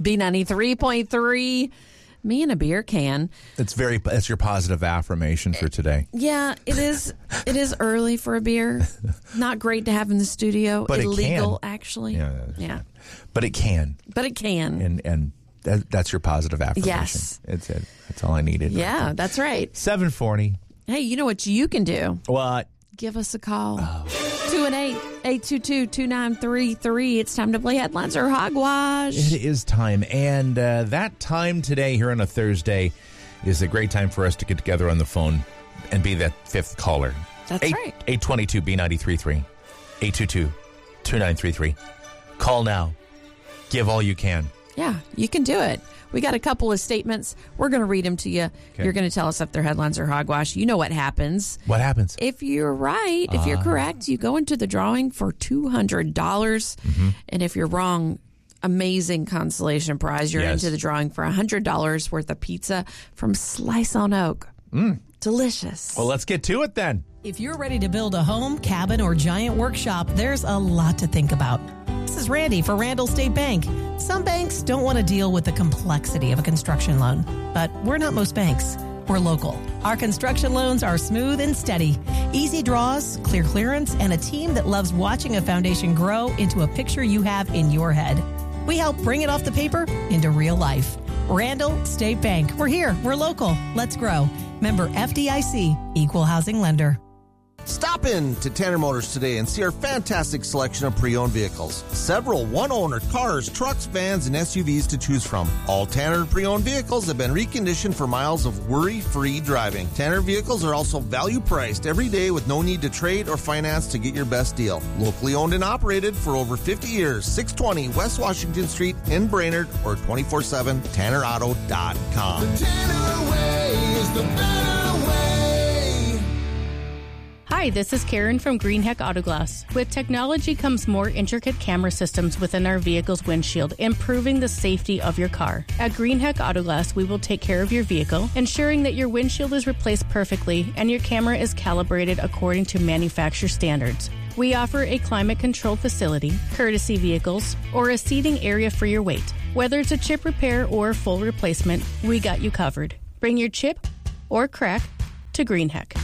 B93.3. Me and a beer can. That's your positive affirmation for today. Yeah, it is. It is early for a beer. Not great to have in the studio. But illegal, it can. actually. Yeah. But it can. But it can. And that's your positive affirmation. Yes. That's all I needed. Yeah, that's right. 740. Hey, you know what you can do? What? Give us a call. 218-822-2933. It's time to play Headlines or Hogwash. It is time. And that time today here on a Thursday is a great time for us to get together on the phone and be that fifth caller. That's right. 822-B93.3. 822-2933. Call now. Give all you can. Yeah, you can do it. We got a couple of statements. We're going to read them to you. Okay. You're going to tell us if they're headlines or hogwash. You know what happens. What happens? If you're right, if you're correct, you go into the drawing for $200. Mm-hmm. And if you're wrong, amazing consolation prize. You're into the drawing for $100 worth of pizza from Slice on Oak. Delicious. Well, let's get to it then. If you're ready to build a home, cabin, or giant workshop, there's a lot to think about. This is Randy for Randall State Bank. Some banks don't want to deal with the complexity of a construction loan, but we're not most banks. We're local. Our construction loans are smooth and steady. Easy draws, clear clearance, and a team that loves watching a foundation grow into a picture you have in your head. We help bring it off the paper into real life. Randall State Bank. We're here. We're local. Let's grow. Member FDIC, Equal Housing Lender. Stop in to Tanner Motors today and see our fantastic selection of pre-owned vehicles. Several one-owner cars, trucks, vans, and SUVs to choose from. All Tanner pre-owned vehicles have been reconditioned for miles of worry-free driving. Tanner vehicles are also value-priced every day with no need to trade or finance to get your best deal. Locally owned and operated for over 50 years. 620 West Washington Street in Brainerd or 24/7 TannerAuto.com. The Tanner way is the better way. Hi, this is Karen from Greenheck Autoglass. With technology comes more intricate camera systems within our vehicle's windshield, improving the safety of your car. At Greenheck Autoglass, we will take care of your vehicle, ensuring that your windshield is replaced perfectly and your camera is calibrated according to manufacturer standards. We offer a climate-controlled facility, courtesy vehicles, or a seating area for your weight. Whether it's a chip repair or full replacement, we got you covered. Bring your chip or crack to Greenheck.